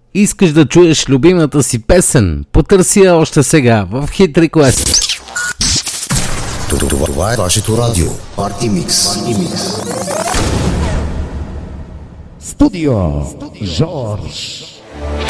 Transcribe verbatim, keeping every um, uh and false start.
Искаш да чуеш любимата си песен? Потърси я още сега в Hit Request. Това е вашето радио. Party Mix. Студио Жорж.